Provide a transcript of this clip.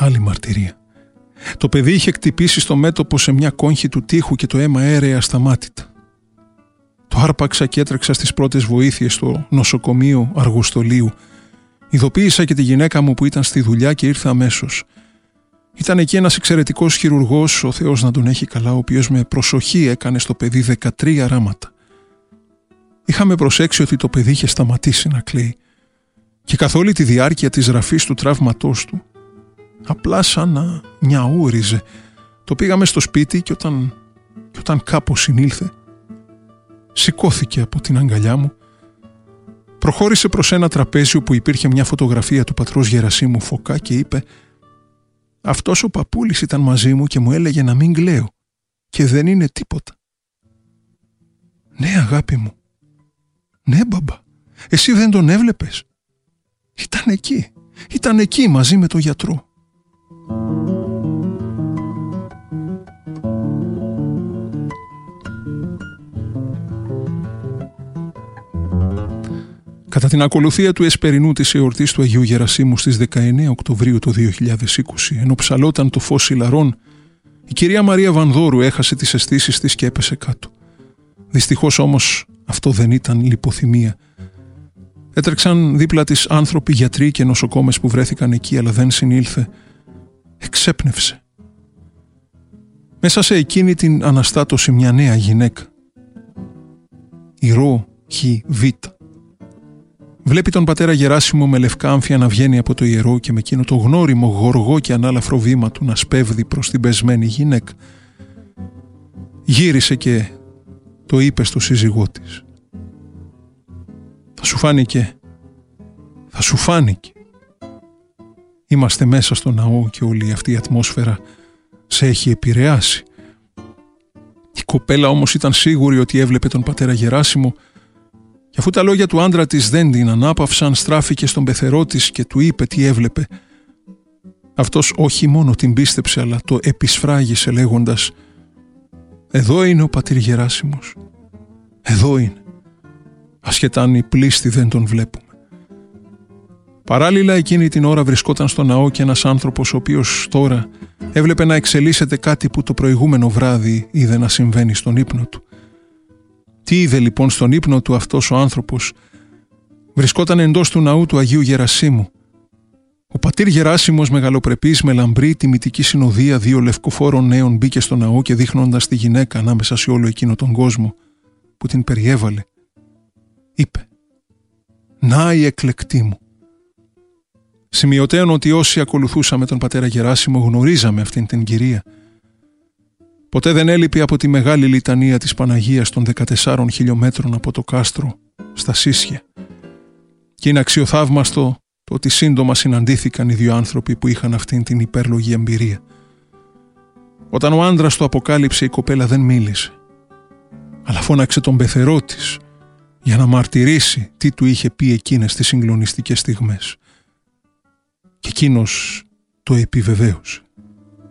Άλλη μαρτυρία. Το παιδί είχε χτυπήσει στο μέτωπο σε μια κόγχη του τοίχου και το αίμα έρεε ασταμάτητα. Το άρπαξα και έτρεξα στις πρώτες βοήθειες στο νοσοκομείο Αργοστολίου. Ειδοποίησα και τη γυναίκα μου που ήταν στη δουλειά και ήρθε αμέσως. Ήταν εκεί ένας εξαιρετικός χειρουργός, ο Θεός να τον έχει καλά, ο οποίος με προσοχή έκανε στο παιδί 13 ράματα. Είχαμε προσέξει ότι το παιδί είχε σταματήσει να κλαίει και καθ' όλη τη διάρκεια της ραφής του τραύματός του απλά σαν να νιαούριζε. Το πήγαμε στο σπίτι και όταν κάπως συνήλθε, σηκώθηκε από την αγκαλιά μου, προχώρησε προς ένα τραπέζι όπου υπήρχε μια φωτογραφία του πατρός Γερασίμου Φωκά και είπε: «Αυτός ο παππούλης ήταν μαζί μου και μου έλεγε να μην κλαίω και δεν είναι τίποτα». «Ναι, αγάπη μου. Ναι, μπαμπά. Εσύ δεν τον έβλεπες?» Ήταν εκεί μαζί με τον γιατρό». Κατά την ακολουθία του εσπερινού της εορτής του Αγίου Γερασίμου στις 19 Οκτωβρίου του 2020, ενώ ψαλόταν το φως ηλαρών, η κυρία Μαρία Βανδόρου έχασε τις αισθήσεις της και έπεσε κάτω. Δυστυχώς όμως αυτό δεν ήταν λιποθυμία. Έτρεξαν δίπλα της άνθρωποι, γιατροί και νοσοκόμες που βρέθηκαν εκεί, αλλά δεν συνήλθε. Εξέπνευσε. Μέσα σε εκείνη την αναστάτωση μια νέα γυναίκα. Η Ρο Χι Βίτα. Βλέπει τον πατέρα Γεράσιμο με λευκά άμφια να βγαίνει από το ιερό και με εκείνο το γνώριμο, γοργό και ανάλαφρο βήμα του να σπέβδει προς την πεσμένη γυναίκα. Γύρισε και το είπε στο σύζυγό της: Θα σου φάνηκε. Είμαστε μέσα στο ναό και όλη αυτή η ατμόσφαιρα σε έχει επηρεάσει». Η κοπέλα όμως ήταν σίγουρη ότι έβλεπε τον πατέρα Γεράσιμο, και αφού τα λόγια του άντρα της δεν την ανάπαυσαν, στράφηκε στον πεθερό της και του είπε τι έβλεπε. Αυτός όχι μόνο την πίστεψε, αλλά το επισφράγισε λέγοντας: «Εδώ είναι ο πατήρ Γεράσιμος. Εδώ είναι. Ασχετά αν οι πλήστοι δεν τον βλέπουμε». Παράλληλα εκείνη την ώρα βρισκόταν στο ναό και ένας άνθρωπος ο οποίος τώρα έβλεπε να εξελίσσεται κάτι που το προηγούμενο βράδυ είδε να συμβαίνει στον ύπνο του. Τι είδε λοιπόν στον ύπνο του αυτός ο άνθρωπος? Βρισκόταν εντός του ναού του Αγίου Γερασίμου. Ο πατήρ Γεράσιμος, μεγαλοπρεπής, με λαμπρή τιμητική συνοδεία 2 λευκοφόρων νέων, μπήκε στο ναό και δείχνοντας τη γυναίκα ανάμεσα σε όλο εκείνο τον κόσμο που την περιέβαλε, είπε: «Να η εκλεκτή μου». Σημειωτέων ότι όσοι ακολουθούσαμε τον πατέρα Γεράσιμο γνωρίζαμε αυτήν την κυρία. Ποτέ δεν έλειπε από τη μεγάλη λιτανία της Παναγίας των 14 χιλιόμετρων από το κάστρο στα Σίσια. Και είναι αξιοθαύμαστο το ότι σύντομα συναντήθηκαν οι 2 άνθρωποι που είχαν αυτήν την υπέρλογη εμπειρία. Όταν ο άντρας το αποκάλυψε, η κοπέλα δεν μίλησε, αλλά φώναξε τον πεθερό της για να μαρτυρήσει τι του είχε πει εκείνες τις συγκλονιστικές στιγμές. Και εκείνος το επιβεβαίωσε.